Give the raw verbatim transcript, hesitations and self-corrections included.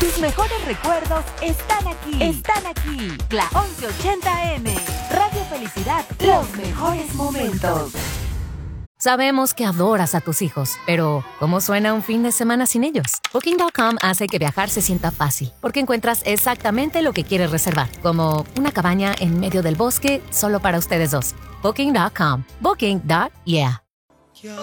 Tus mejores recuerdos están aquí. Están aquí. La once ochenta eme. Radio Felicidad. Los mejores momentos. Sabemos que adoras a tus hijos, pero ¿cómo suena un fin de semana sin ellos? Booking punto com hace que viajar se sienta fácil, porque encuentras exactamente lo que quieres reservar, como una cabaña en medio del bosque solo para ustedes dos. Booking punto com. Booking. Yeah.